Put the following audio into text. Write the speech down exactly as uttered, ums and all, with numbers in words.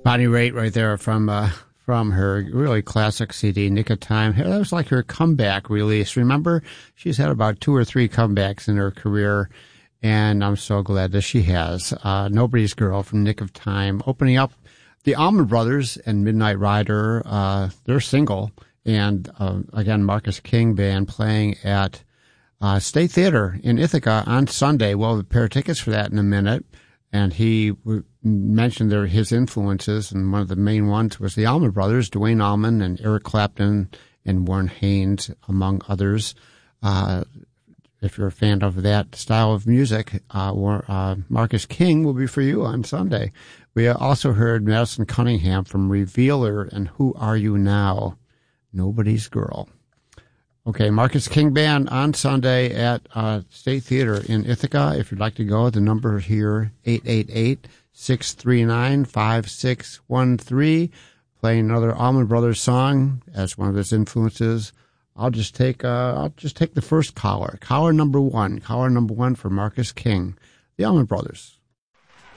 Bonnie Raitt right there from uh, from her really classic C D, Nick of Time. That was like her comeback release. Remember, she's had about two or three comebacks in her career, and I'm so glad that she has. Uh, Nobody's Girl from Nick of Time, opening up the Allman Brothers and Midnight Rider, uh, their single, and uh, again, Marcus King Band playing at uh, State Theater in Ithaca on Sunday. We'll have a pair of tickets for that in a minute. And he w- mentioned there his influences, and one of the main ones was the Allman Brothers, Duane Allman and Eric Clapton and Warren Haynes, among others. Uh, if you're a fan of that style of music, uh, or, uh, Marcus King will be for you on Sunday. We also heard Madison Cunningham from Revealer and Who Are You Now? Nobody's Girl. Okay, Marcus King Band on Sunday at uh, State Theater in Ithaca. If you'd like to go, the number here, eight eight eight, six three nine, five six one three. Playing another Allman Brothers song as one of his influences. I'll just take uh, I'll just take the first caller. Caller number one. Caller number one for Marcus King, the Allman Brothers.